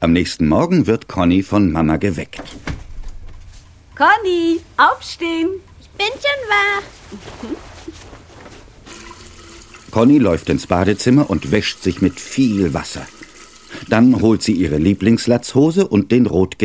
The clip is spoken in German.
Am nächsten Morgen wird Conny von Mama geweckt. Conny, aufstehen! Ich bin schon wach. Conny läuft ins Badezimmer und wäscht sich mit viel Wasser. Dann holt sie ihre Lieblingslatzhose und den rot